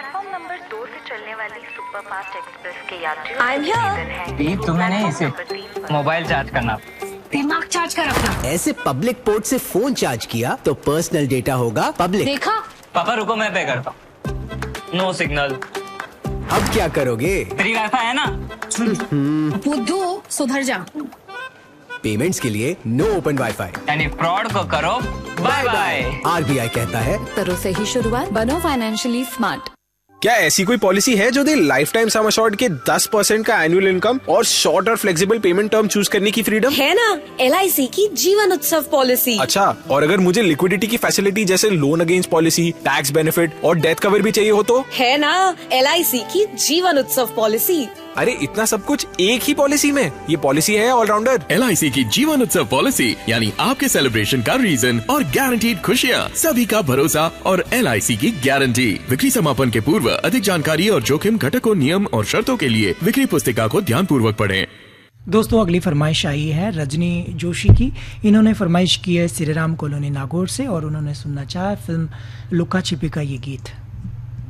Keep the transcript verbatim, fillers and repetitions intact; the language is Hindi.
प्लेटफॉर्म नंबर दो से चलने वाली सुपरफास्ट एक्सप्रेस के यात्रियों दीप तुम्हें नहीं, इसे मोबाइल चार्ज करना, दिमाग चार्ज कर अपना। ऐसे पब्लिक पोर्ट से फोन चार्ज किया तो पर्सनल डेटा होगा पब्लिक। देखा? पापा रुको मैं पे करता हूँ। No signal. अब क्या करोगे? फ्री वाईफाई है ना? बुद्धू सुधर जा। पेमेंट्स के लिए नो ओपन वाईफाई, यानी फ्रॉड को करो बाय बाय। आरबीआई कहता है करो से ही शुरुआत, बनो फाइनेंशियली स्मार्ट। क्या ऐसी कोई पॉलिसी है जो day life time sum assured के दस परसेंट का एनुअल इनकम और शॉर्ट और फ्लेक्सिबल पेमेंट टर्म चूज करने की फ्रीडम? है ना, एल आई सी की जीवन उत्सव पॉलिसी। अच्छा, और अगर मुझे लिक्विडिटी की फैसिलिटी जैसे loan against policy, tax benefit और डेथ कवर भी चाहिए हो तो? है ना, एल आई सी की जीवन उत्सव पॉलिसी। अरे इतना सब कुछ एक ही पॉलिसी में? ये पॉलिसी है ऑलराउंडर। एल आई सी की जीवन उत्सव पॉलिसी यानी आपके सेलिब्रेशन का रीजन और गारंटीड खुशियाँ, सभी का भरोसा और एल आई सी की गारंटी। बिक्री समापन के पूर्व अधिक जानकारी और जोखिम घटकों, नियम और शर्तों के लिए बिक्री पुस्तिका को ध्यान पूर्वक पढ़ें। दोस्तों अगली फरमाइश आई है रजनी जोशी की। इन्होंने फरमाइश की है श्री राम कॉलोनी नागौर से और उन्होंने सुनना चाहा फिल्म लुका छिपी का ये गीत।